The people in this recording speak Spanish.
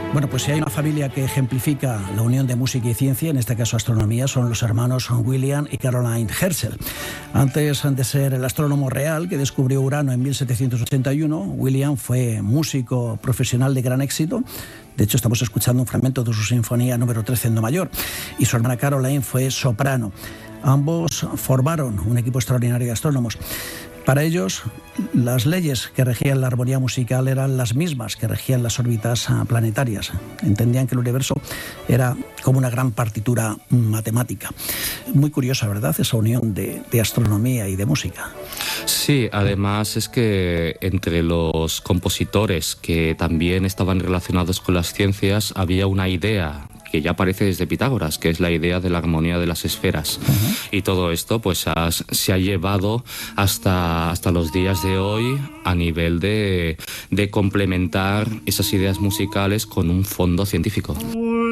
Bueno, pues si hay una familia que ejemplifica la unión de música y ciencia, en este caso astronomía, son los hermanos William y Caroline Herschel. Antes de ser el astrónomo real que descubrió Urano en 1781, William fue músico profesional de gran éxito. De hecho, estamos escuchando un fragmento de su sinfonía número 13 en Do mayor. Y su hermana Caroline fue soprano. Ambos formaron un equipo extraordinario de astrónomos. Para ellos, las leyes que regían la armonía musical eran las mismas que regían las órbitas planetarias. Entendían que el universo era como una gran partitura matemática. Muy curiosa, ¿verdad?, esa unión de astronomía y de música. Sí, además es que entre los compositores que también estaban relacionados con las ciencias había una idea que ya aparece desde Pitágoras, que es la idea de la armonía de las esferas. Uh-huh. Y todo esto pues se ha llevado hasta los días de hoy a nivel de complementar esas ideas musicales con un fondo científico.